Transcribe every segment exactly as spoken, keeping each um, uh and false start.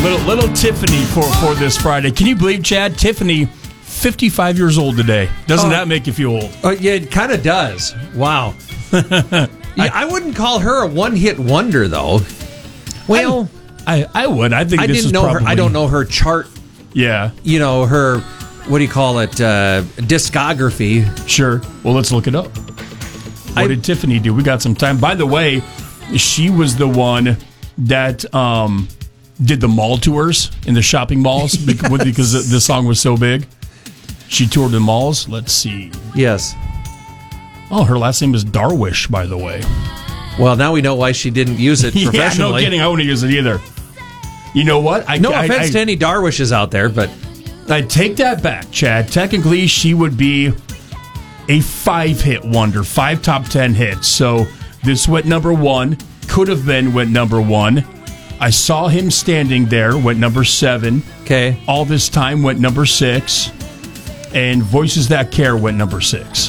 little little Tiffany for, for this Friday. Can you believe, Chad? Tiffany, fifty-five years old today. Doesn't oh. that make you feel old? Uh, yeah, it kind of does. Wow. yeah, I, I wouldn't call her a one-hit wonder, though. Well, I, I, I would. I think I this didn't is know probably... her. I don't know her chart. Yeah. You know, her, what do you call it, uh, discography. Sure. Well, let's look it up. What I, did Tiffany do? We got some time. By the way, she was the one that um, did the mall tours in the shopping malls yes. because, because the song was so big. She toured the malls. Let's see. Yes. Oh, her last name is Darwish, by the way. Well, now we know why she didn't use it professionally. Yeah, no kidding. I wouldn't use it either. You know what? I, no I, offense I, to any Darwishes out there, but... I take that back, Chad. Technically, she would be a five-hit wonder, five top ten hits. So this went number one. Could have been went number one. I saw him standing there, went number seven. Okay. All This Time went number six. And Voices That Care went number six.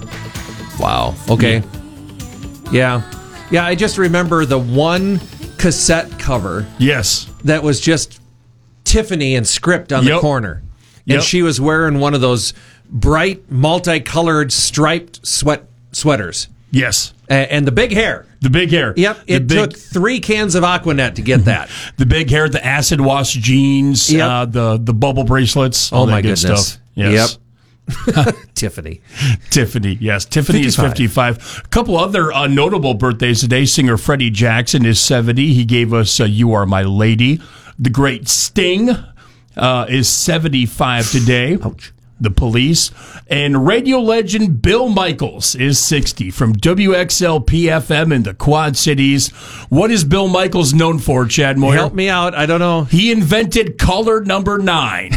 Wow. Okay. Yeah. Yeah, yeah I just remember the one cassette cover. Yes. That was just Tiffany and script on yep. the corner. And yep. she was wearing one of those bright, multicolored, striped sweat sweaters. Yes. A- and the big hair. The big hair. Yep. It big, took three cans of Aquanet to get that. The big hair, the acid wash jeans, yep. uh, the, the bubble bracelets, all oh that my good goodness. stuff. Yes. Yep. Tiffany. Tiffany, yes. Tiffany fifty-five. is fifty-five. A couple other uh, notable birthdays today. Singer Freddie Jackson is seventy. He gave us uh, You Are My Lady. The great Sting uh, is seventy-five today. Ouch. The Police. And radio legend Bill Michaels is sixty from W X L P F M in the Quad Cities. What is Bill Michaels known for, Chad Moyer? Help me out. I don't know. He invented color number nine.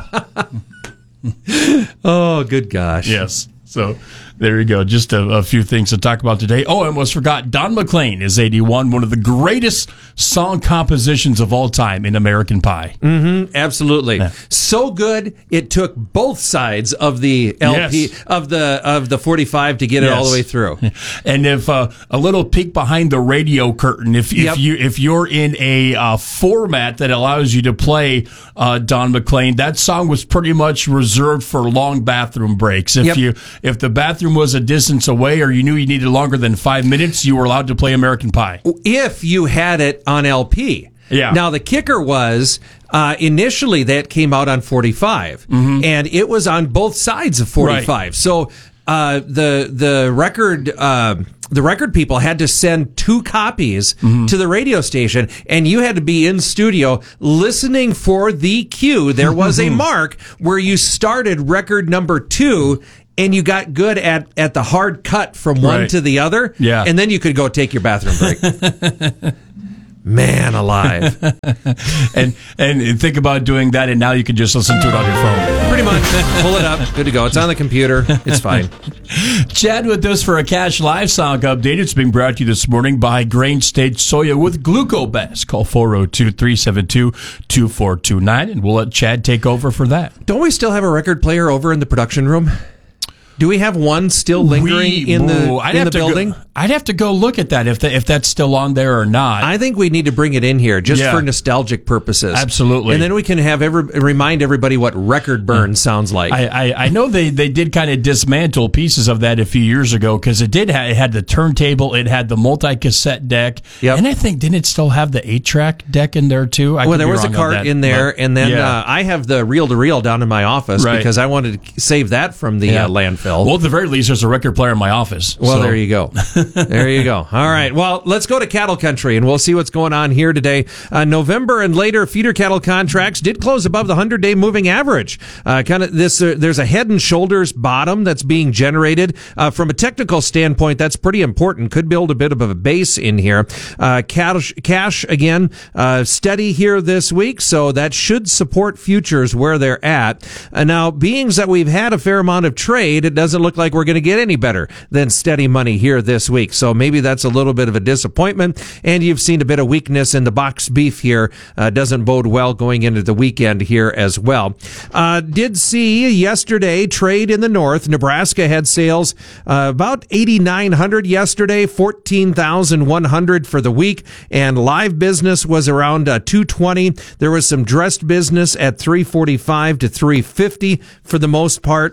Oh, good gosh. Yes. So there you go. Just a, a few things to talk about today. Oh, I almost forgot. Don McLean is eighty-one, one of the greatest song compositions of all time in American Pie. Mm-hmm, absolutely. Yeah. So good, it took both sides of the L P, yes. of the of the forty-five to get yes. it all the way through. And if uh, a little peek behind the radio curtain, if, if yep. you if you're in a uh, format that allows you to play uh, Don McLean, that song was pretty much reserved for long bathroom breaks. If yep. you if the bathroom was a distance away or you knew you needed longer than five minutes, you were allowed to play American Pie. If you had it on L P. Yeah. Now, the kicker was, uh, initially that came out on forty-five, mm-hmm. and it was on both sides of forty-five. Right. So uh, the the record uh, the record people had to send two copies mm-hmm. to the radio station, and you had to be in studio listening for the cue. There was a mark where you started record number two, and you got good at, at the hard cut from one right. to the other, yeah. and then you could go take your bathroom break. Man alive. and and think about doing that, and now you can just listen to it on your phone. Pretty much. Pull it up. Good to go. It's on the computer. It's fine. Chad with us for a Cash Live Song Update. It's being brought to you this morning by Grain State Soya with Glucobest. Call four oh two, three seven two, two four two nine, and we'll let Chad take over for that. Don't we still have a record player over in the production room? Do we have one still lingering we, in the, I'd in have the to building? Go, I'd have to go look at that if the, if that's still on there or not. I think we need to bring it in here just yeah. for nostalgic purposes. Absolutely. And then we can have every, remind everybody what Record Burn sounds like. I, I, I know they, they did kind of dismantle pieces of that a few years ago because it did ha- it had the turntable, it had the multi-cassette deck, yep. and I think, didn't it still have the eight-track deck in there too? I well, there was a cart in there, but, and then yeah. uh, I have the reel-to-reel down in my office right. because I wanted to save that from the yeah. uh, landfill. Well, at the very least, there's a record player in my office. Well, so. there you go. There you go. All right. Well, let's go to cattle country, and we'll see what's going on here today. Uh, November and later feeder cattle contracts did close above the hundred-day moving average. Uh, kind of this. Uh, there's a head and shoulders bottom that's being generated. Uh, from a technical standpoint, that's pretty important. Could build a bit of a base in here. Uh, cash, cash again, uh, steady here this week, so that should support futures where they're at. Uh, now, being that we've had a fair amount of trade, it doesn't look like we're going to get any better than steady money here this week. So maybe that's a little bit of a disappointment. And you've seen a bit of weakness in the box beef here. Uh, doesn't bode well going into the weekend here as well. Uh, did see yesterday trade in the north. Nebraska had sales uh, about eighty-nine hundred yesterday, fourteen thousand one hundred for the week. And live business was around uh, two twenty. There was some dressed business at three forty-five to three fifty for the most part.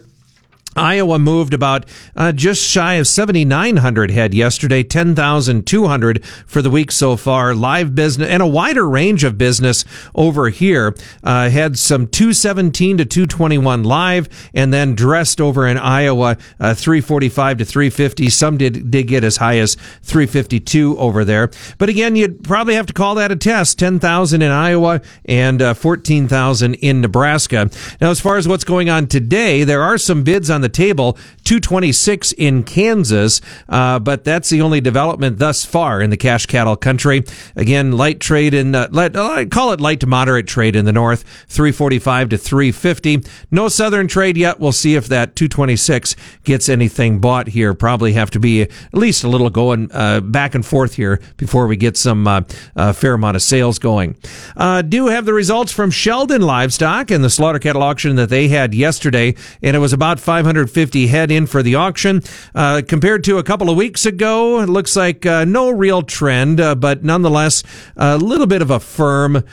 Iowa moved about uh, just shy of seventy-nine hundred head yesterday, ten thousand two hundred for the week so far. Live business and a wider range of business over here. Uh, had some two seventeen to two twenty-one live, and then dressed over in Iowa, uh, three forty-five to three fifty. Some did, did get as high as three fifty-two over there. But again, you'd probably have to call that a test. ten thousand in Iowa and uh, fourteen thousand in Nebraska. Now, as far as what's going on today, there are some bids on the table. two twenty-six in Kansas, uh, but that's the only development thus far in the cash cattle country. Again, light trade in, uh, light, uh, call it light to moderate trade in the north, three forty-five to three fifty. No southern trade yet. We'll see if that two twenty-six gets anything bought here. Probably have to be at least a little going uh, back and forth here before we get some uh, uh, fair amount of sales going. Uh, do have the results from Sheldon Livestock and the slaughter cattle auction that they had yesterday, and it was about five hundred fifty head in for the auction. Uh, compared to a couple of weeks ago, it looks like uh, no real trend, uh, but nonetheless, a little bit of a firm, uh,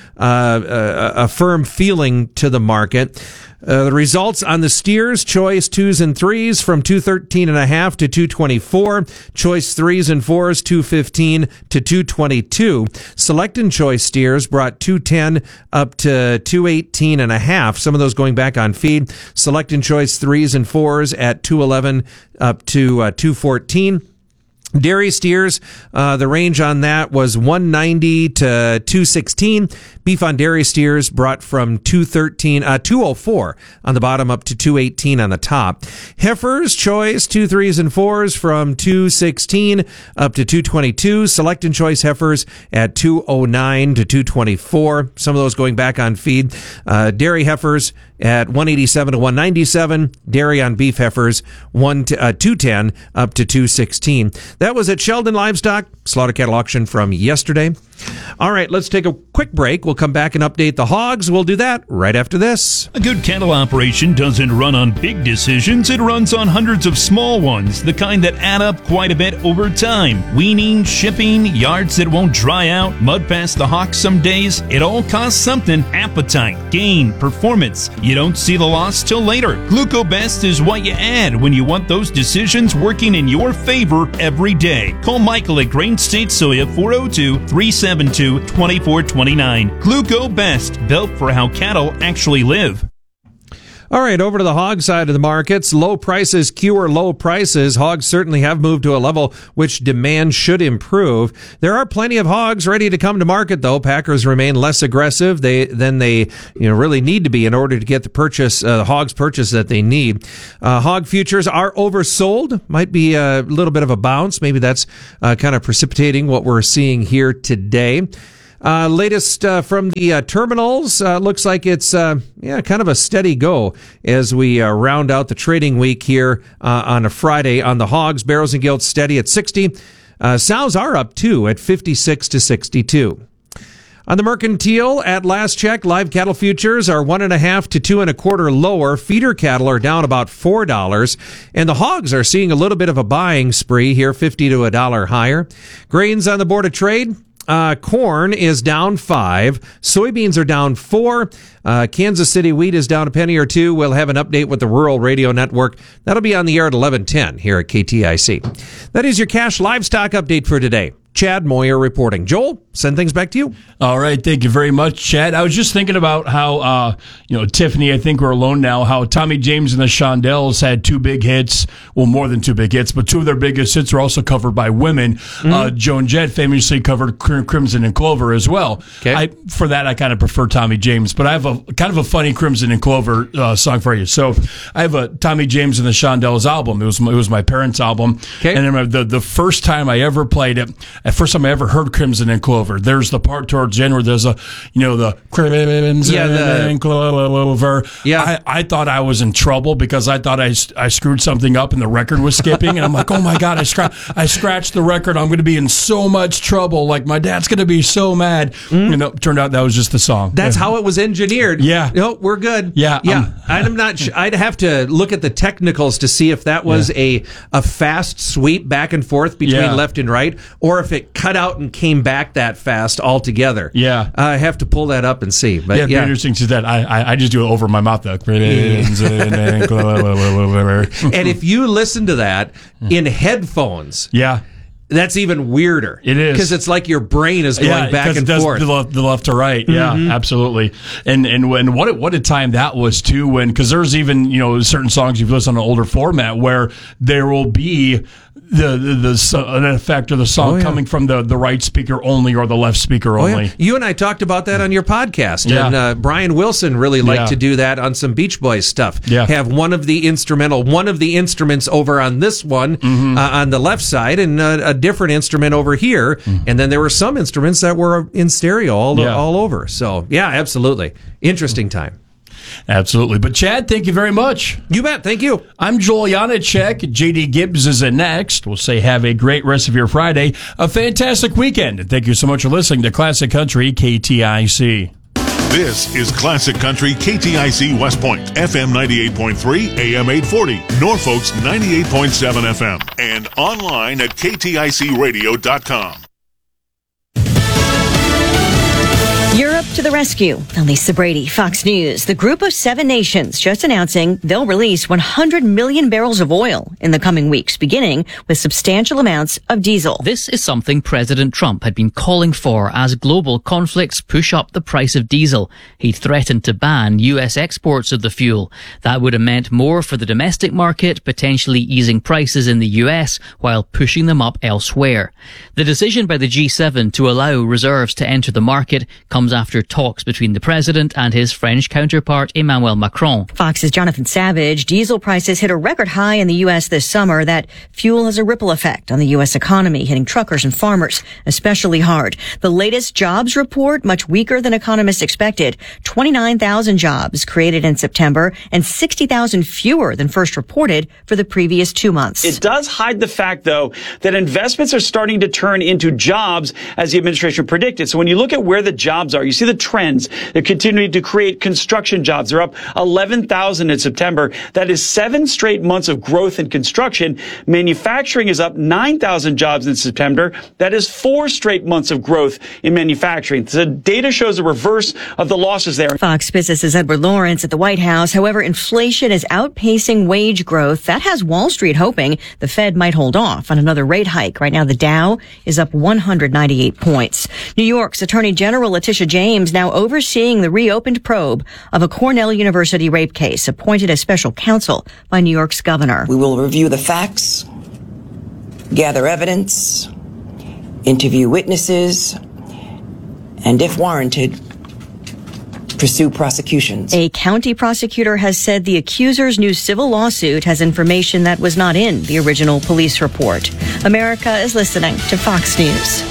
a, a firm feeling to the market. Uh, the results on the steers, choice twos and threes from two thirteen and a half to two twenty-four, choice threes and fours two fifteen to two twenty-two. Select and choice steers brought two ten up to two eighteen and a half. Some of those going back on feed. Select and choice threes and fours at two eleven up to uh, two fourteen. Dairy steers, uh, the range on that was one ninety to two sixteen. Beef on dairy steers brought from two thirteen, uh, two oh four on the bottom up to two eighteen on the top. Heifers, choice, two threes and fours from two sixteen up to two twenty-two. Select and choice heifers at two oh nine to two twenty-four. Some of those going back on feed. Uh, dairy heifers at one eighty-seven to one ninety-seven. Dairy on beef heifers, one to, uh, two ten up to two sixteen. That was at Sheldon Livestock, slaughter cattle auction from yesterday. All right, let's take a quick break. We'll come back and update the hogs. We'll do that right after this. A good cattle operation doesn't run on big decisions. It runs on hundreds of small ones, the kind that add up quite a bit over time. Weaning, shipping, yards that won't dry out, mud past the hocks some days. It all costs something. Appetite, gain, performance. You don't see the loss till later. GlucoBest is what you add when you want those decisions working in your favor every day. Call Michael at Grain State Soya four oh two, three seven two, two four two nine. GlucoBest, built for how cattle actually live. All right, over to the hog side of the markets. Low prices cure low prices. Hogs certainly have moved to a level which demand should improve. There are plenty of hogs ready to come to market, though. Packers remain less aggressive they, than they you know, really need to be in order to get the purchase, uh, the hogs purchase that they need. Uh, hog futures are oversold. Might be a little bit of a bounce. Maybe that's uh, kind of precipitating what we're seeing here today. Uh, latest uh, from the uh, terminals, uh, looks like it's uh, yeah kind of a steady go as we uh, round out the trading week here uh, on a Friday. On the hogs, barrows and gilts steady at sixty. Uh, sows are up too at fifty-six to sixty-two. On the mercantile, at last check, live cattle futures are one and a half to two and a quarter lower. Feeder cattle are down about four dollars, and the hogs are seeing a little bit of a buying spree here, fifty to a dollar higher. Grains on the board of trade. Uh, corn is down five. Soybeans are down four. Uh, Kansas City wheat is down a penny or two. We'll have an update with the Rural Radio Network. That'll be on the air at eleven ten here at K T I C. That is your cash livestock update for today. Chad Moyer reporting. Joel, send things back to you. All right. Thank you very much, Chad. I was just thinking about how, uh, you know, Tiffany, I think we're alone now, how Tommy James and the Shondells had two big hits. Well, more than two big hits, but two of their biggest hits are also covered by women. Mm-hmm. Uh, Joan Jett famously covered Crimson and Clover as well. Okay. I, for that, I kind of prefer Tommy James, but I have a kind of a funny Crimson and Clover uh, song for you. So I have a Tommy James and the Shondells album. It was my, it was my parents' album. Okay. And then the, the first time I ever played it, the first time I ever heard Crimson and Clover, Clover. There's the part towards the end where there's a, you know, the Crimson Yeah, the- Clover. Yeah. I, I thought I was in trouble because I thought I, I screwed something up and the record was skipping. And I'm like, oh my God, I, scra- I scratched the record. I'm going to be in so much trouble. Like, my dad's going to be so mad. Mm. You know, turned out that was just the song. That's how it was engineered. Yeah. No, we're good. Yeah, Yeah. um, I'm not sh- I'd have to look at the technicals to see if that was Yeah. a, a fast sweep back and forth between Yeah. left and right, or if it cut out and came back that fast altogether. Yeah. I have to pull that up and see. But Yeah, it'd be yeah. interesting to that. I, I I just do it over my mouth though. yeah. And if you listen to that in headphones, that's even weirder. It is. Because it's like your brain is going Yeah, back 'cause and it does forth. The left, the left to right. Yeah, Mhm. absolutely. And and when what a, what a time that was too. When because there's even you know certain songs you've listened on an older format where there will be the the, the so- an effect of the song Oh, yeah. coming from the, the right speaker only or the left speaker Oh, only. yeah. You and I talked about that on your podcast, Yeah. and uh, Brian Wilson really liked Yeah. to do that on some Beach Boys stuff. Yeah. Have one of the instrumental, one of the instruments over on this one Mm-hmm. uh, on the left side, and uh, a different instrument over here. And then there were some instruments that were in stereo all Mm-hmm. Yeah. all over. So yeah, absolutely interesting time. Absolutely. But Chad, thank you very much. You bet. Thank you. I'm Joel Janacek. J D Gibbs is in next. We'll say have a great rest of your Friday, a fantastic weekend. And thank you so much for listening to Classic Country K T I C. This is Classic Country K T I C West Point, F M ninety-eight point three, A M eight forty, Norfolk's ninety-eight point seven F M, and online at K T I C radio dot com. Europe to the rescue. I'm Lisa Brady, Fox News. The Group of Seven Nations just announcing they'll release one hundred million barrels of oil in the coming weeks, beginning with substantial amounts of diesel. This is something President Trump had been calling for as global conflicts push up the price of diesel. He'd threatened to ban U S exports of the fuel. That would have meant more for the domestic market, potentially easing prices in the U S while pushing them up elsewhere. The decision by the G seven to allow reserves to enter the market comes after talks between the president and his French counterpart Emmanuel Macron. Fox's Jonathan Savage. Diesel prices hit a record high in the U S this summer. That fuel has a ripple effect on the U S economy, hitting truckers and farmers especially hard. The latest jobs report, much weaker than economists expected. twenty-nine thousand jobs created in September and sixty thousand fewer than first reported for the previous two months. It does hide the fact, though, that investments are starting to turn into jobs as the administration predicted. So when you look at where the jobs are, you see the trends. They're continuing to create construction jobs. They're up eleven thousand in September. That is seven straight months of growth in construction. Manufacturing is up nine thousand jobs in September. That is four straight months of growth in manufacturing. The data shows a reverse of the losses there. Fox Business's Edward Lawrence at the White House. However, inflation is outpacing wage growth. That has Wall Street hoping the Fed might hold off on another rate hike. Right now, the Dow is up one hundred ninety-eight points. New York's Attorney General Letitia James now overseeing the reopened probe of a Cornell University rape case, appointed as special counsel by New York's governor. We will review the facts, gather evidence, interview witnesses, and if warranted, pursue prosecutions. A county prosecutor has said the accuser's new civil lawsuit has information that was not in the original police report. America is listening to Fox News.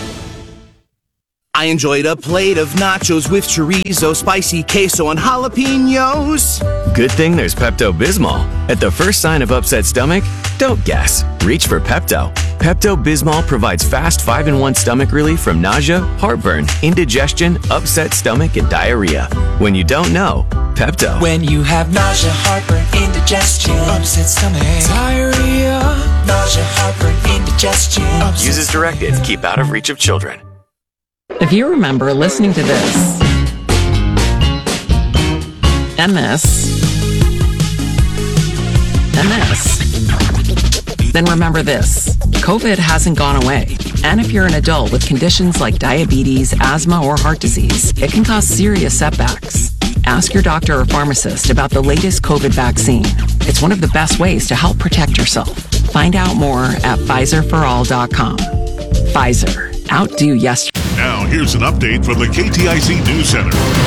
I enjoyed a plate of nachos with chorizo, spicy queso, and jalapenos. Good thing there's Pepto-Bismol. At the first sign of upset stomach, don't guess. Reach for Pepto. Pepto-Bismol provides fast five in one stomach relief from nausea, heartburn, indigestion, upset stomach, and diarrhea. When you don't know, Pepto. When you have nausea, heartburn, indigestion, upset stomach, diarrhea, nausea, heartburn, indigestion. Use as directed. Keep out of reach of children. If you remember listening to this and this and this, then remember this. COVID hasn't gone away. And if you're an adult with conditions like diabetes, asthma, or heart disease, it can cause serious setbacks. Ask your doctor or pharmacist about the latest COVID vaccine. It's one of the best ways to help protect yourself. Find out more at Pfizer for all dot com. Pfizer. Outdo yesterday. Now, here's an update from the K T I C News Center.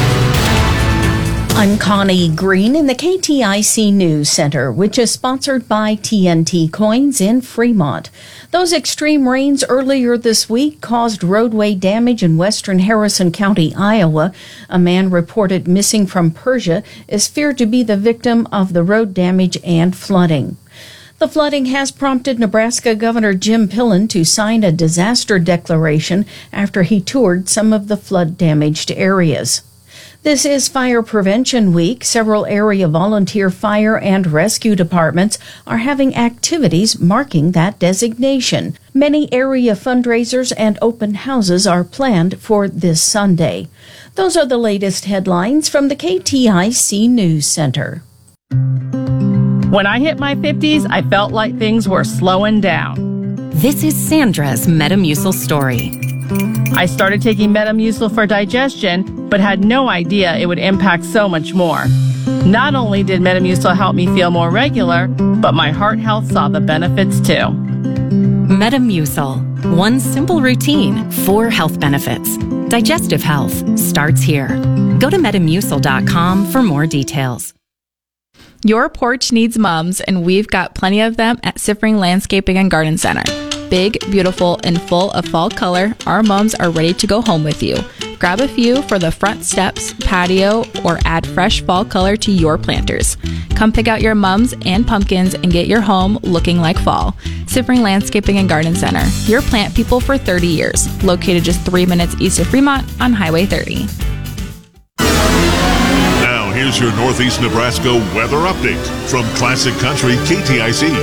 I'm Connie Green in the K T I C News Center, which is sponsored by T N T Coins in Fremont. The Those extreme rains earlier this week caused roadway damage in western Harrison County, Iowa. A man reported missing from Persia is feared to be the victim of the road damage and flooding. The flooding has prompted Nebraska Governor Jim Pillen to sign a disaster declaration after he toured some of the flood-damaged areas. This is Fire Prevention Week. Several area volunteer fire and rescue departments are having activities marking that designation. Many area fundraisers and open houses are planned for this Sunday. Those are the latest headlines from the K T I C News Center. When I hit my fifties, I felt like things were slowing down. This is Sandra's Metamucil story. I started taking Metamucil for digestion, but had no idea it would impact so much more. Not only did Metamucil help me feel more regular, but my heart health saw the benefits too. Metamucil. One simple routine, four health benefits. Digestive health starts here. Go to metamucil dot com for more details. Your porch needs mums, and we've got plenty of them at Siffring Landscaping and Garden Center. Big, beautiful, and full of fall color, our mums are ready to go home with you. Grab a few for the front steps, patio, or add fresh fall color to your planters. Come pick out your mums and pumpkins and get your home looking like fall. Siffring Landscaping and Garden Center, your plant people for thirty years. Located just three minutes east of Fremont on Highway thirty. Now, here's your Northeast Nebraska weather update from Classic Country K T I C.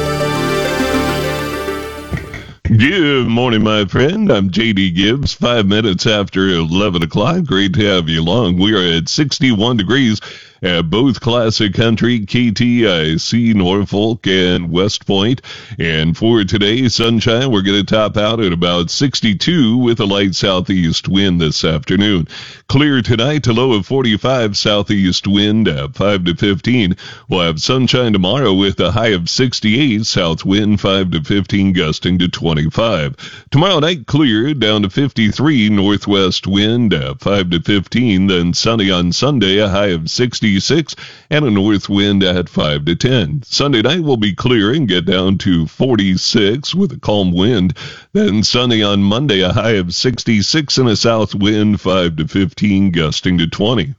Good morning, my friend. I'm J D Gibbs. Five minutes after eleven o'clock. Great to have you along. We are at sixty-one degrees at both Classic Country, K T I C, Norfolk, and West Point. And for today, sunshine, we're going to top out at about sixty-two with a light southeast wind this afternoon. Clear tonight to low of forty-five, southeast wind at five to fifteen. We'll have sunshine tomorrow with a high of sixty-eight, south wind five to fifteen, gusting to twenty-five. Tomorrow night, clear down to fifty-three, northwest wind at five to fifteen. Then sunny on Sunday, a high of sixty-six, and a north wind at five to ten. Sunday night will be clear and get down to forty-six with a calm wind. Then sunny on Monday, a high of sixty-six and a south wind five to fifteen, gusting to twenty.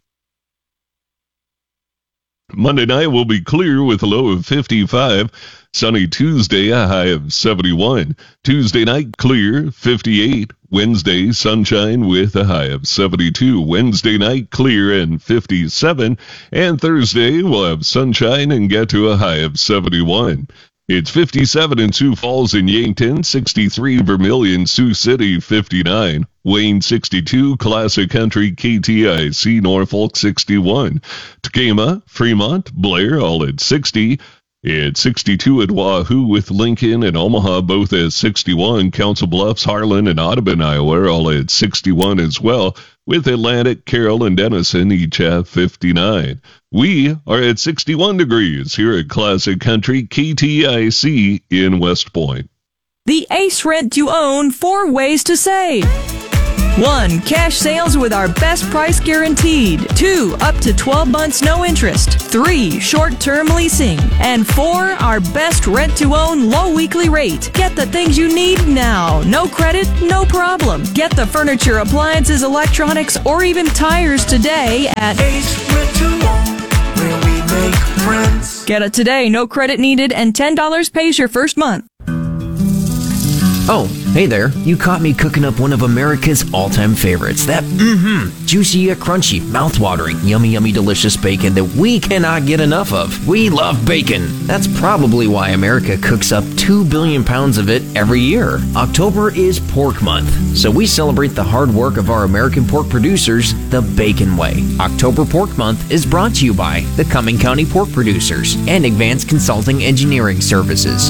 Monday night will be clear with a low of fifty-five. Sunny Tuesday, a high of seventy-one. Tuesday night, clear, fifty-eight. Wednesday, sunshine with a high of seventy-two. Wednesday night, clear and fifty-seven. And Thursday, we'll have sunshine and get to a high of seventy-one. It's fifty-seven in Sioux Falls and Yankton, sixty-three Vermilion, Sioux City, fifty-nine. Wayne, sixty-two, Classic Country, K T I C, Norfolk, sixty-one. Tacoma, Fremont, Blair, all at sixty. It's sixty-two at Wahoo with Lincoln and Omaha, both at sixty-one. Council Bluffs, Harlan, and Audubon, Iowa, all at sixty-one as well, with Atlantic, Carroll, and Denison each at fifty-nine. We are at sixty-one degrees here at Classic Country, K T I C in West Point. The Ace Rent to Own four ways to save. One, cash sales with our best price guaranteed. Two, up to twelve months no interest. Three, short-term leasing. And four, our best rent-to-own low weekly rate. Get the things you need now. No credit, no problem. Get the furniture, appliances, electronics, or even tires today at Ace Rent to Own, where we make friends. Get it today, no credit needed, and ten dollars pays your first month. Oh, hey there. You caught me cooking up one of America's all-time favorites. That, mm-hmm, juicy yet crunchy, mouth-watering, yummy, yummy, delicious bacon that we cannot get enough of. We love bacon. That's probably why America cooks up two billion pounds of it every year. October is Pork Month, so we celebrate the hard work of our American pork producers the Bacon way. October Pork Month is brought to you by the Cumming County Pork Producers and Advanced Consulting Engineering Services.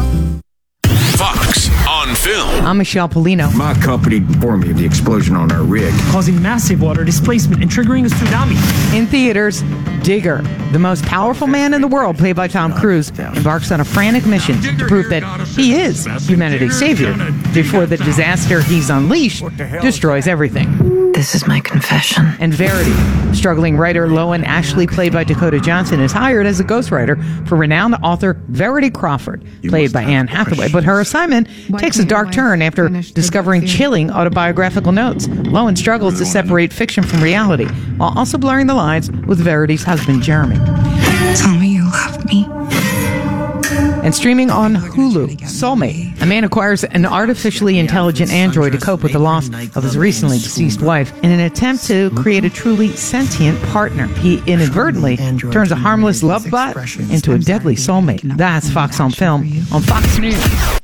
Fox on Film. I'm Michelle Polino. My company informed me of the explosion on our rig, causing massive water displacement and triggering a tsunami. In theaters, Digger, the most powerful man in the world, played by Tom Cruise, embarks on a frantic mission to prove that he is humanity's savior before the disaster he's unleashed destroys everything. This is my confession. And Verity. Struggling writer Loan Ashley, played by Dakota Johnson, is hired as a ghostwriter for renowned author Verity Crawford, played by Anne Hathaway. But her assignment takes a dark turn after discovering chilling autobiographical notes. Loan struggles to separate fiction from reality, while also blurring the lines with Verity's husband, Jeremy. Tell me you love me. And streaming on Hulu, Soulmate. A man acquires an artificially intelligent android to cope with the loss of his recently deceased wife in an attempt to create a truly sentient partner. He inadvertently turns a harmless love bot into a deadly soulmate. That's Fox on Film on Fox News.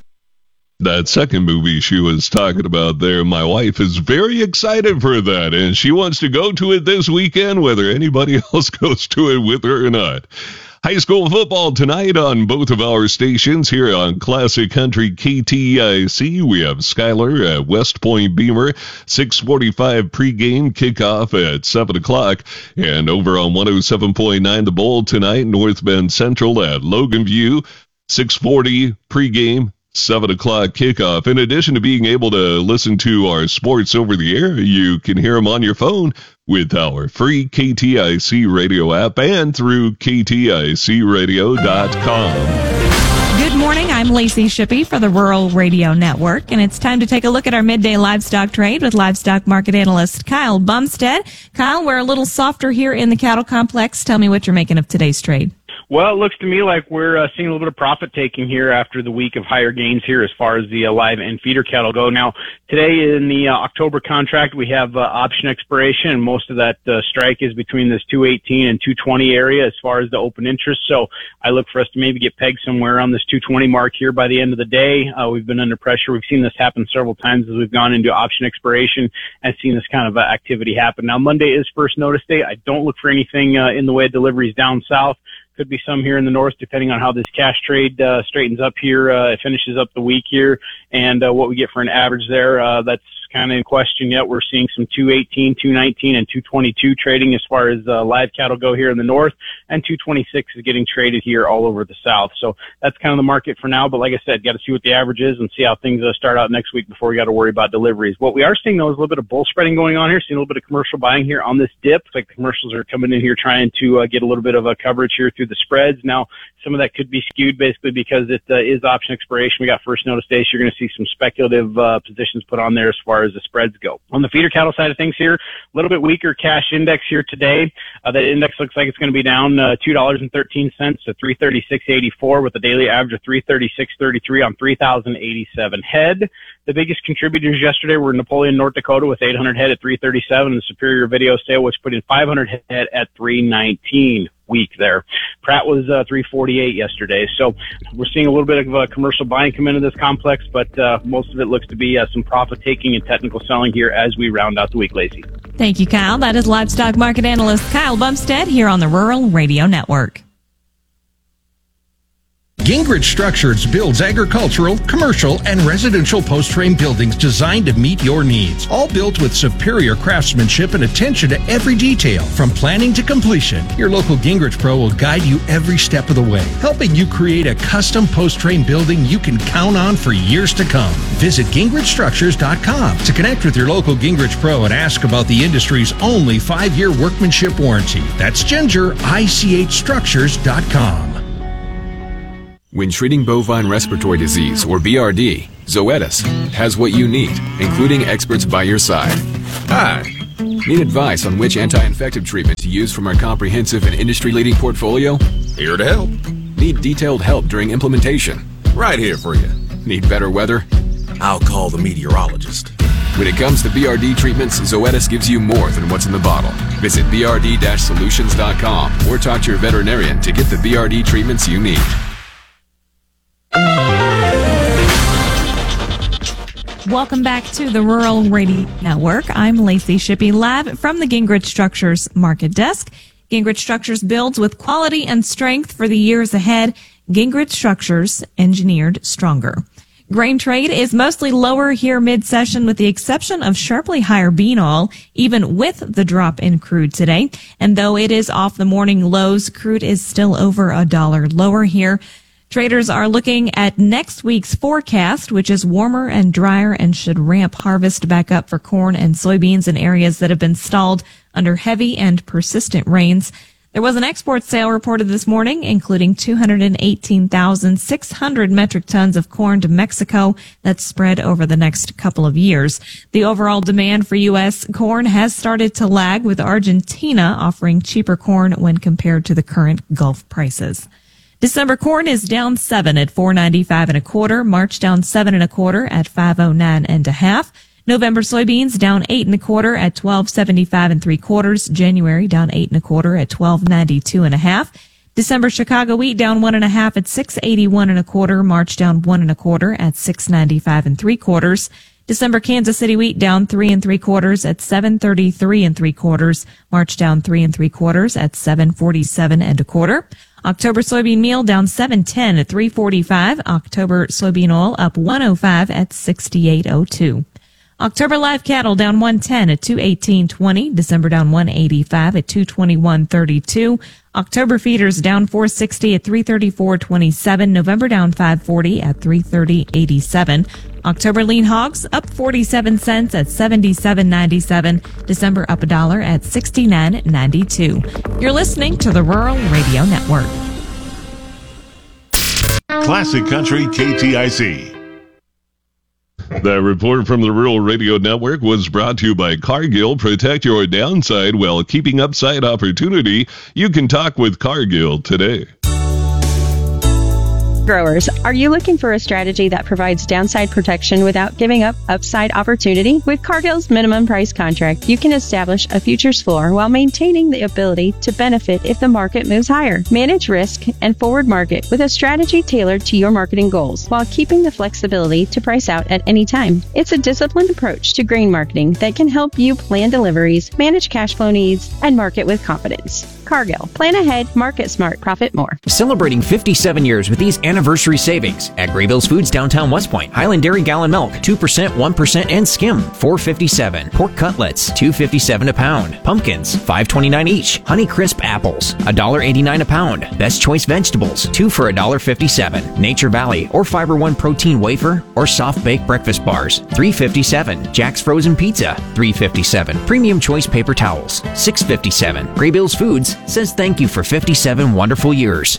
That second movie she was talking about there, my wife is very excited for that, and she wants to go to it this weekend, whether anybody else goes to it with her or not. High school football tonight on both of our stations here on Classic Country K T I C. We have Schuyler at West Point Beamer, six forty-five pregame, kickoff at seven o'clock. And over on one oh seven point nine The Bowl tonight, North Bend Central at Logan View, six forty pregame, seven o'clock kickoff. In addition to being able to listen to our sports over the air, you can hear them on your phone with our free K T I C radio app and through K T I C radio dot com. Good morning. I'm Lacey Shippey for the Rural Radio Network, and it's time to take a look at our midday livestock trade with livestock market analyst Kyle Bumstead. Kyle, we're a little softer here in the cattle complex. Tell me what you're making of today's trade. Well, it looks to me like we're uh, seeing a little bit of profit taking here after the week of higher gains here as far as the uh, live and feeder cattle go. Now, today in the uh, October contract, we have uh, option expiration, and most of that uh, strike is between this two eighteen and two twenty area as far as the open interest. So I look for us to maybe get pegged somewhere around this two twenty mark here by the end of the day. Uh, we've been under pressure. We've seen this happen several times as we've gone into option expiration and seen this kind of uh, activity happen. Now, Monday is first notice day. I don't look for anything uh, in the way of deliveries down south. Could be some here in the north, depending on how this cash trade uh, straightens up here. Uh, it finishes up the week here, and uh, what we get for an average there, uh, that's kind of in question yet. We're seeing some two eighteen, two nineteen, and two twenty-two trading as far as uh, live cattle go here in the north, and two twenty-six is getting traded here all over the south. So that's kind of the market for now. But like I said, got to see what the average is and see how things uh, start out next week before we got to worry about deliveries. What we are seeing though is a little bit of bull spreading going on here. Seeing a little bit of commercial buying here on this dip. It's like the commercials are coming in here trying to uh, get a little bit of a coverage here through the spreads. Now, some of that could be skewed basically because it uh, is option expiration. We got first notice days. You're going to see some speculative uh, positions put on there as far as the spreads go. On the feeder cattle side of things here, a little bit weaker cash index here today. Uh, that index looks like it's going to be down uh, two dollars and thirteen cents to three thirty-six eighty-four with a daily average of three thirty-six thirty-three on three thousand eighty-seven head. The biggest contributors yesterday were Napoleon, North Dakota with eight hundred head at three thirty-seven and Superior Video Sale, which put in five hundred head at three nineteen. Week there. Pratt was uh, three forty-eight yesterday. So we're seeing a little bit of uh, commercial buying come into this complex, but uh, most of it looks to be uh, some profit taking and technical selling here as we round out the week, Lacey. Thank you, Kyle. That is livestock market analyst Kyle Bumstead here on the Rural Radio Network. Gingrich Structures builds agricultural, commercial, and residential post-frame buildings designed to meet your needs. All built with superior craftsmanship and attention to every detail, from planning to completion. Your local Gingrich Pro will guide you every step of the way, helping you create a custom post-frame building you can count on for years to come. Visit Gingrich Structures dot com to connect with your local Gingrich Pro and ask about the industry's only five-year workmanship warranty. That's Ginger I C H Structures dot com. When treating bovine respiratory disease, or B R D, Zoetis has what you need, including experts by your side. Hi. Need advice on which anti-infective treatment to use from our comprehensive and industry-leading portfolio? Here to help. Need detailed help during implementation? Right here for you. Need better weather? I'll call the meteorologist. When it comes to B R D treatments, Zoetis gives you more than what's in the bottle. Visit B R D solutions dot com or talk to your veterinarian to get the B R D treatments you need. Welcome back to the Rural Radio Network. I'm Lacey Shippey, live from the Gingrich Structures Market Desk. Gingrich Structures builds with quality and strength for the years ahead. Gingrich Structures, engineered stronger. Grain trade is mostly lower here mid-session with the exception of sharply higher bean oil, even with the drop in crude today. And though it is off the morning lows, crude is still over a dollar lower here. Traders are looking at next week's forecast, which is warmer and drier and should ramp harvest back up for corn and soybeans in areas that have been stalled under heavy and persistent rains. There was an export sale reported this morning, including two hundred eighteen thousand six hundred metric tons of corn to Mexico that's spread over the next couple of years. The overall demand for U S corn has started to lag, with Argentina offering cheaper corn when compared to the current Gulf prices. December corn is down seven at four ninety-five and a quarter. March down seven and a quarter at five oh nine and a half. November soybeans down eight and a quarter at twelve seventy-five and three quarters. January down eight and a quarter at twelve ninety-two and a half. December Chicago wheat down one and a half at six eighty-one and a quarter. March down one and a quarter at six ninety-five and three quarters. December Kansas City wheat down three and three quarters at seven thirty-three and three quarters. March down three and three quarters at seven forty-seven and a quarter. October soybean meal down seven ten at three forty-five. October soybean oil up one oh five at sixty-eight oh two. October live cattle down one ten at two eighteen twenty. December down one eighty-five at two twenty-one thirty-two. October feeders down four sixty at three thirty-four twenty-seven. November down five forty at three thirty eighty-seven. October lean hogs up forty-seven cents at seventy-seven ninety-seven. December up a dollar at sixty-nine ninety-two. You're listening to the Rural Radio Network. Classic Country K T I C. That report from the Rural Radio Network was brought to you by Cargill. Protect your downside while keeping upside opportunity. You can talk with Cargill today. Growers, are you looking for a strategy that provides downside protection without giving up upside opportunity? With Cargill's minimum price contract, you can establish a futures floor while maintaining the ability to benefit if the market moves higher. Manage risk and forward market with a strategy tailored to your marketing goals while keeping the flexibility to price out at any time. It's a disciplined approach to grain marketing that can help you plan deliveries, manage cash flow needs, and market with confidence. Cargill. Plan ahead, market smart, profit more. Celebrating fifty-seven years with these anniversary savings at Grayville's Foods downtown West Point. Highland Dairy gallon milk, two percent, one percent, and skim, four fifty-seven. Pork cutlets, two fifty-seven a pound. Pumpkins, five twenty-nine each. Honey Crisp apples, one eighty-nine a pound. Best Choice vegetables, two for one fifty-seven. Nature Valley or Fiber One protein wafer or soft baked breakfast bars, three fifty-seven. Jack's frozen pizza, three fifty-seven. Premium Choice paper towels, six fifty-seven. Grayville's Foods says thank you for fifty-seven wonderful years.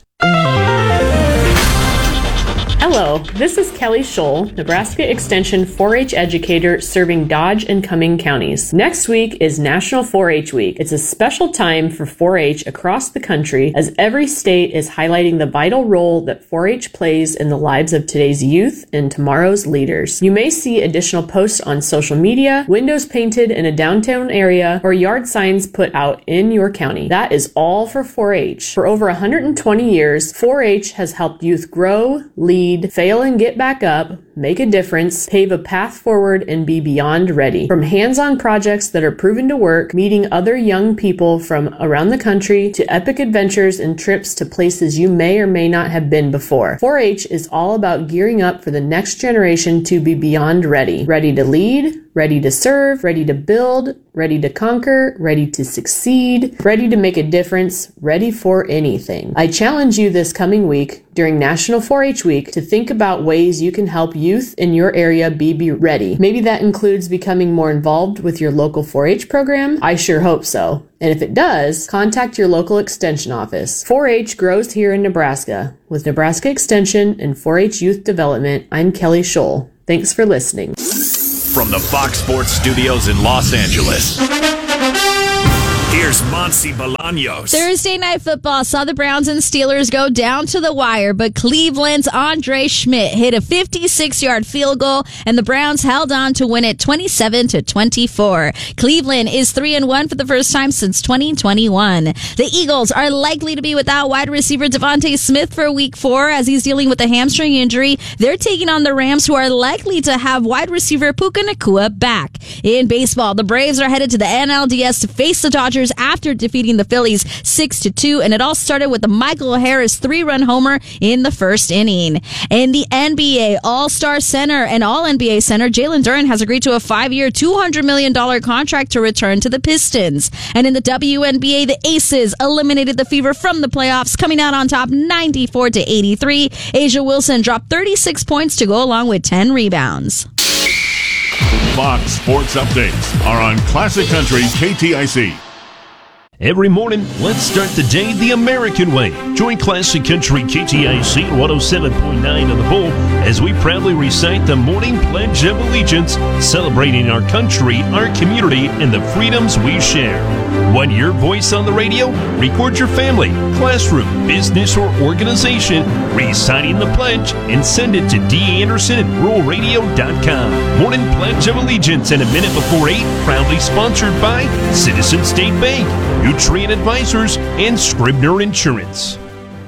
Hello, this is Kelly Scholl, Nebraska Extension four H educator serving Dodge and Cumming counties. Next week is National four H Week. It's a special time for four H across the country as every state is highlighting the vital role that four H plays in the lives of today's youth and tomorrow's leaders. You may see additional posts on social media, windows painted in a downtown area, or yard signs put out in your county. That is all for four H. For over one hundred twenty years, four H has helped youth grow, lead, fail and get back up, make a difference, pave a path forward, and be beyond ready. From hands-on projects that are proven to work, meeting other young people from around the country, to epic adventures and trips to places you may or may not have been before. four H is all about gearing up for the next generation to be beyond ready. Ready to lead, ready to serve, ready to build, ready to conquer, ready to succeed, ready to make a difference, ready for anything. I challenge you this coming week during National four H Week to think about ways you can help youth in your area be, be ready. Maybe that includes becoming more involved with your local four H program. I sure hope so. And if it does, contact your local extension office. four H grows here in Nebraska. With Nebraska Extension and four H Youth Development, I'm Kelly Scholl. Thanks for listening. From the Fox Sports Studios in Los Angeles, here's Monsi Bolaños. Thursday Night Football saw the Browns and Steelers go down to the wire, but Cleveland's Andre Schmidt hit a fifty-six-yard field goal, and the Browns held on to win it twenty-seven to twenty-four. Cleveland is three and one for the first time since twenty twenty-one. The Eagles are likely to be without wide receiver Devontae Smith for week four as he's dealing with a hamstring injury. They're taking on the Rams, who are likely to have wide receiver Puka Nacua back. In baseball, the Braves are headed to the N L D S to face the Dodgers Dodgers after defeating the Phillies six to two, and it all started with the Michael Harris three-run homer in the first inning. In the N B A All-Star Center and All-N B A Center, Jalen Duren has agreed to a five-year, two hundred million dollars contract to return to the Pistons. And in the W N B A, the Aces eliminated the Fever from the playoffs, coming out on top ninety-four to eighty-three. Asia Wilson dropped thirty-six points to go along with ten rebounds. Fox Sports Updates are on Classic Country K T I C. Every morning, let's start the day the American way. Join Classic Country K T I C one oh seven point nine on the Bull as we proudly recite the morning Pledge of Allegiance, celebrating our country, our community, and the freedoms we share. Want your voice on the radio? Record your family, classroom, business, or organization reciting the pledge and send it to D. Anderson at rural radio dot com. Morning Pledge of Allegiance and a minute before eight, proudly sponsored by Citizen State Bank, Nutrient Advisors, and Scribner Insurance.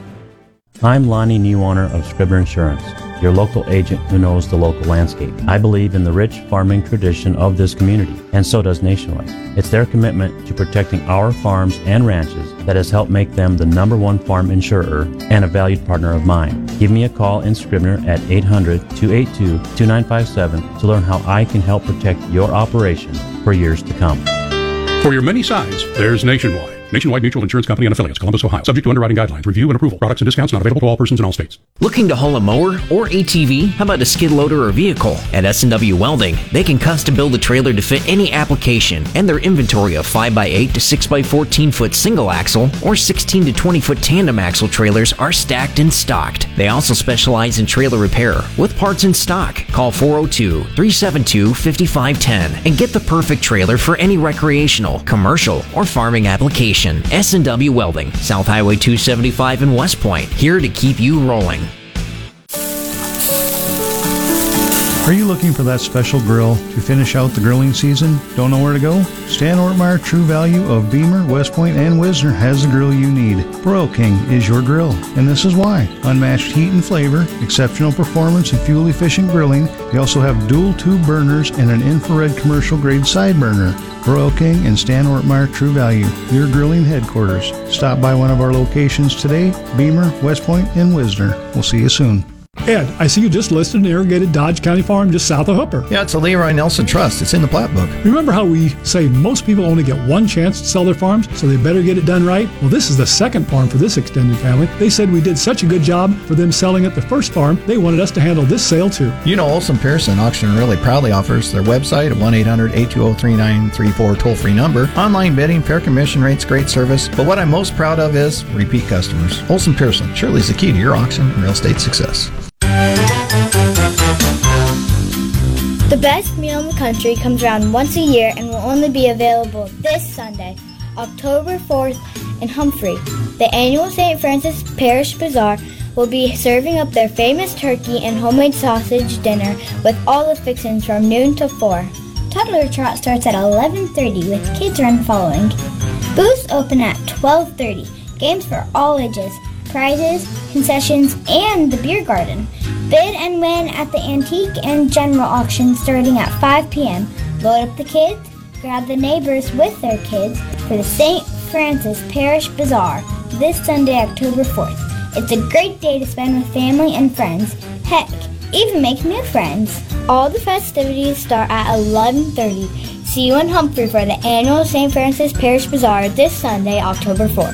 I'm Lonnie, new owner of Scribner Insurance, your local agent who knows the local landscape. I believe in the rich farming tradition of this community, and so does Nationwide. It's their commitment to protecting our farms and ranches that has helped make them the number one farm insurer and a valued partner of mine. Give me a call in Scribner at eight hundred, two eight two, two nine five seven to learn how I can help protect your operation for years to come. For your many sides, there's Nationwide. Nationwide Mutual Insurance Company and Affiliates, Columbus, Ohio. Subject to underwriting guidelines, review and approval. Products and discounts not available to all persons in all states. Looking to haul a mower or A T V? How about a skid loader or vehicle? At S and W Welding, they can custom build a trailer to fit any application, and their inventory of five by eight to six by fourteen foot single axle or sixteen to twenty foot tandem axle trailers are stacked and stocked. They also specialize in trailer repair with parts in stock. Call four oh two, three seven two, five five one zero and get the perfect trailer for any recreational, commercial, or farming application. S and W Welding, South Highway two seventy-five in West Point, here to keep you rolling. Are you looking for that special grill to finish out the grilling season? Don't know where to go? Stan Ortmeyer True Value of Beamer, West Point, and Wisner has the grill you need. Broil King is your grill, and this is why. Unmatched heat and flavor, exceptional performance and fuel-efficient grilling. They also have dual tube burners and an infrared commercial-grade side burner. Broil King and Stan Ortmeyer True Value, your grilling headquarters. Stop by one of our locations today, Beamer, West Point, and Wisner. We'll see you soon. Ed, I see you just listed an irrigated Dodge County farm just south of Hooper. Yeah, it's a Leroy Nelson Trust. It's in the plat book. Remember how we say most people only get one chance to sell their farms, so they better get it done right? Well, this is the second farm for this extended family. They said we did such a good job for them selling at the first farm, they wanted us to handle this sale too. You know, Olson Pearson Auction really proudly offers their website at one eight hundred, eight two zero, three nine three four toll-free number, online bidding, fair commission rates, great service. But what I'm most proud of is repeat customers. Olson Pearson, surely is the key to your auction and real estate success. The best meal in the country comes around once a year and will only be available this Sunday, October fourth in Humphrey. The annual Saint Francis Parish Bazaar will be serving up their famous turkey and homemade sausage dinner with all the fixings from noon to four. Toddler Trot starts at eleven thirty with Kids Run following. Booths open at twelve thirty. Games for all ages, prizes, concessions, and the beer garden. Bid and win at the antique and general auction starting at five p.m. Load up the kids, grab the neighbors with their kids for the Saint Francis Parish Bazaar this Sunday, October fourth. It's a great day to spend with family and friends. Heck, even make new friends. All the festivities start at eleven thirty. See you in Humphrey for the annual Saint Francis Parish Bazaar this Sunday, October fourth.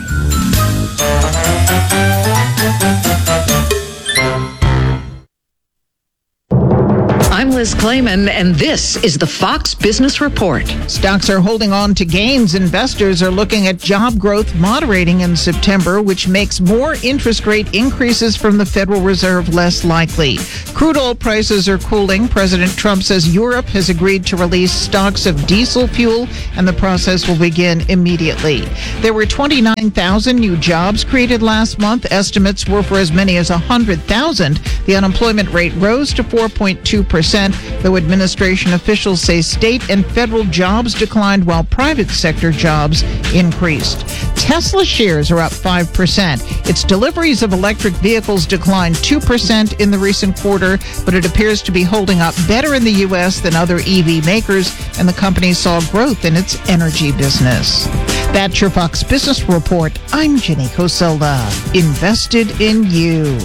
I'm Liz Clayman, and this is the Fox Business Report. Stocks are holding on to gains. Investors are looking at job growth moderating in September, which makes more interest rate increases from the Federal Reserve less likely. Crude oil prices are cooling. President Trump says Europe has agreed to release stocks of diesel fuel, and the process will begin immediately. There were twenty-nine thousand new jobs created last month. Estimates were for as many as one hundred thousand. The unemployment rate rose to four point two percent, though administration officials say state and federal jobs declined while private sector jobs increased. Tesla shares are up five percent. Its deliveries of electric vehicles declined two percent in the recent quarter, but it appears to be holding up better in the U S than other E V makers, and the company saw growth in its energy business. That's your Fox Business Report. I'm Jenny Coselda. Invested in you.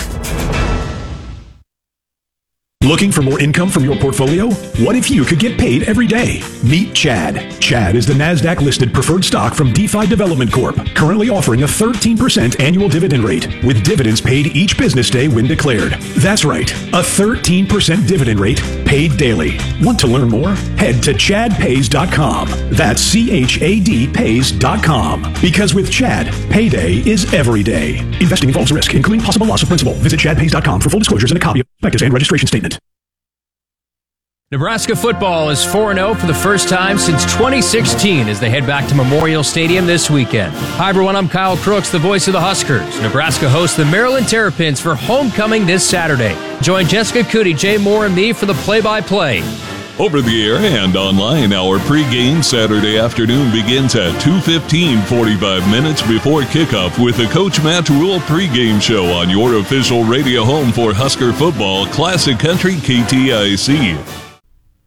Looking for more income from your portfolio? What if you could get paid every day? Meet Chad. Chad is the NASDAQ-listed preferred stock from DeFi Development Corp, currently offering a thirteen percent annual dividend rate, with dividends paid each business day when declared. That's right, a thirteen percent dividend rate paid daily. Want to learn more? Head to chad pays dot com. That's C H A D pays dot com. Because with Chad, payday is every day. Investing involves risk, including possible loss of principal. Visit chad pays dot com for full disclosures and a copy of prospectus and registration statement. Nebraska football is four and oh for the first time since twenty sixteen as they head back to Memorial Stadium this weekend. Hi, everyone. I'm Kyle Crooks, the voice of the Huskers. Nebraska hosts the Maryland Terrapins for homecoming this Saturday. Join Jessica Cootie, Jay Moore, and me for the play-by-play. Over the air and online, our pregame Saturday afternoon begins at two fifteen, forty-five minutes before kickoff with the Coach Matt Rule pregame show on your official radio home for Husker football, Classic Country K T I C.